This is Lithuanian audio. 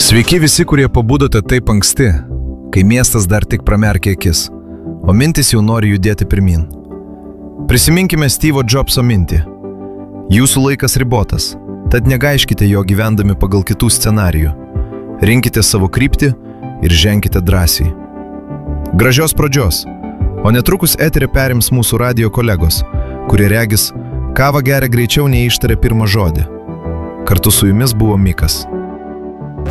Sveiki visi, kurie pabudote taip anksti, kai miestas dar tik pramerkė akis, o mintis jau nori judėti pirmin. Prisiminkime Steve'o Jobso mintį. Jūsų laikas ribotas, tad negaiškite jo gyvendami pagal kitų scenarijų. Rinkite savo kryptį ir ženkite drąsiai. Gražios pradžios, o netrukus eterį perims mūsų radijo kolegos, kurie regis kavą geria greičiau nei ištaria pirmą žodį. Kartu su jumis buvo Mikas.